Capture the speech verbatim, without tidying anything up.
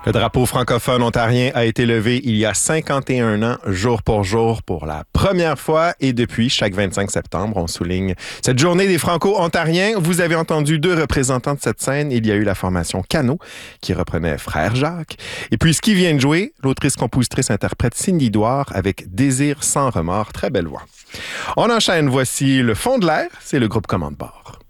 Le drapeau francophone ontarien a été levé il y a cinquante et un ans, jour pour jour, pour la première fois. Et depuis, chaque vingt-cinq septembre, on souligne cette journée des Franco-Ontariens. Vous avez entendu deux représentants de cette scène. Il y a eu la formation Cano, qui reprenait Frère Jacques. Et puis, ce qui vient de jouer, l'autrice-compositrice-interprète Cindy Douard avec Désir sans remords. Très belle voix. On enchaîne. Voici le fond de l'air. C'est le groupe Commande-Bord.